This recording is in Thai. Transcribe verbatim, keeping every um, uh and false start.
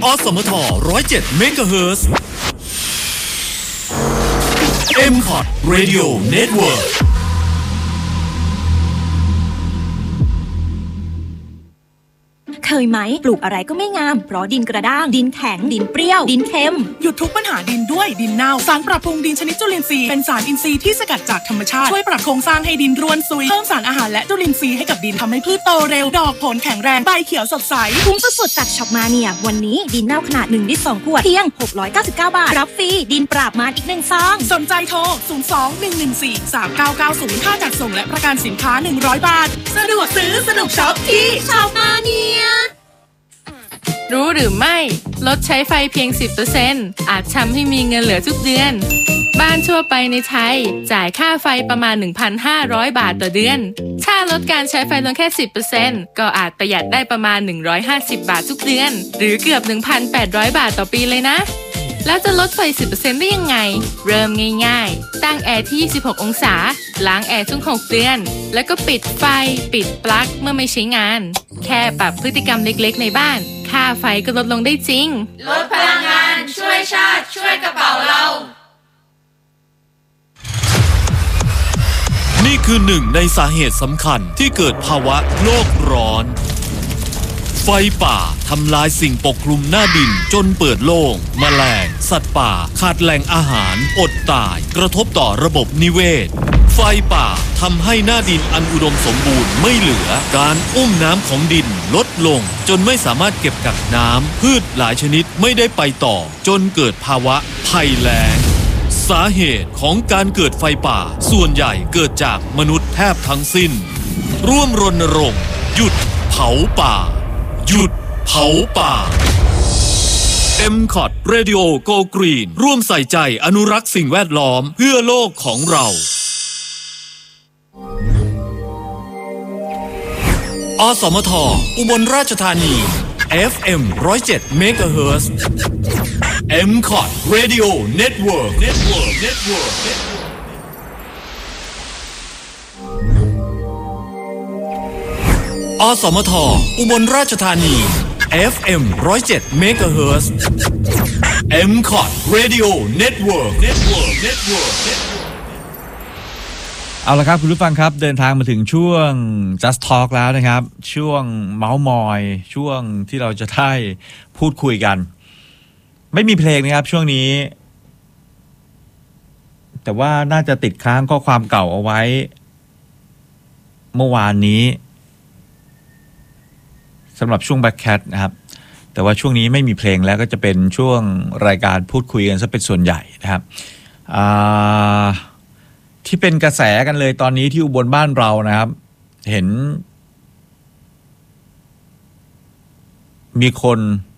อสมทหนึ่งศูนย์เจ็ดเมกะเฮิรตซ์ เอ็ม คอ ที Radio Network เคยไหมปลูกอะไรก็ไม่งามเพราะดินกระด้างดินแข็งดินเปรี้ยวดินเค็มหยุดทุกปัญหาดินด้วยดินเน่าสารปรับปรุงดินชนิดจุลินทรีย์เป็นสารอินทรีย์ที่สกัดจากธรรมชาติช่วยปรับโครงสร้างให้ดินร่วนซุยเพิ่มสารอาหารและจุลินทรีย์ให้กับดินทำให้พืชโตเร็วดอกผลแข็งแรงใบเขียวสดใสคุ้มสุดๆจากช็อปมาเนียวันนี้ดินเน่าขนาดหนึ่งลิตรสองขวดเพียงหกร้อยเก้าสิบเก้าบาทรับฟรีดินปราบมารอีกหนึ่งซองสนใจโทรศูนย์ สอง หนึ่ง หนึ่ง สี่ สาม เก้า เก้า ศูนย์ค่าจัดส่งและประกันสินค้าหนึ่งร้อยบาทสะดวกซื้อสนุกช็อปที่ช็อปมาเนียรู้หรือไม่ลดใช้ไฟเพียง สิบเปอร์เซ็นต์ อาจทำให้มีเงินเหลือทุกเดือนบ้านทั่วไปในไทยจ่ายค่าไฟประมาณ หนึ่งพันห้าร้อย บาทต่อเดือนถ้าลดการใช้ไฟลงแค่ สิบเปอร์เซ็นต์ ก็อาจประหยัดได้ประมาณหนึ่งร้อยห้าสิบบาททุกเดือนหรือเกือบ หนึ่งพันแปดร้อย บาทต่อปีเลยนะแล้วจะลดไฟ สิบเปอร์เซ็นต์ ได้ยังไงเริ่มง่ายๆตั้งแอร์ที่ยี่สิบหกองศาล้างแอร์ทุกหกเดือนแล้วก็ปิดไฟปิดปลั๊กเมื่อไม่ใช้งานแค่ปรับพฤติกรรมเล็กๆในบ้านค่าไฟก็ลดลงได้จริงลดพลังงานช่วยชาติช่วยกระเป๋าเรานี่คือหนึ่งในสาเหตุสำคัญที่เกิดภาวะโลกร้อนไฟป่าทำลายสิ่งปกคลุมหน้าดินจนเปิดโล่งแมลงสัตว์ป่าขาดแหล่งอาหารอดตายกระทบต่อระบบนิเวศไฟป่าทำให้หน้าดินอันอุดมสมบูรณ์ไม่เหลือการอุ้มน้ำของดินลดลงจนไม่สามารถเก็บกักน้ำพืชหลายชนิดไม่ได้ไปต่อจนเกิดภาวะภัยแล้งสาเหตุของการเกิดไฟป่าส่วนใหญ่เกิดจากมนุษย์แทบทั้งสิ้นร่วมรณรงค์หยุดเผาป่าหยุดเผาป่า เอ็ม คอ ที Radio Go Green ร่วมใส่ใจอนุรักษ์สิ่งแวดล้อมเพื่อโลกของเราอสมทอุบลราชธานี เอฟ เอ็ม หนึ่งศูนย์เจ็ดเมกะเฮิรตซ์ เอ็ม คอ ที Radio Network Network Network อสมทอุบลราชธานี เอฟ เอ็ม หนึ่งศูนย์เจ็ดเมกะเฮิรตซ์ เอ็ม คอ ที Radio Network Network Network เอาละครับคุณผู้ฟังครับเดินทางมาถึงช่วง Just Talk แล้วนะครับช่วงเมาส์มอยช่วงที่เราจะได้พูดคุยกันไม่มีเพลงนะครับช่วงนี้แต่ว่าน่าจะติดค้างข้อความเก่าเอาไว้เมื่อวานนี้สำหรับช่วง Back Cat นะครับแต่ว่าช่วงนี้ไม่มีเพลงแล้วก็จะเป็นช่วงรายการพูดคุยกันซะเป็นส่วนใหญ่นะครับอ่าที่เป็นกระแสกันเลยตอนนี้ที่อุบลบ้านเรานะครับเห็นมีคน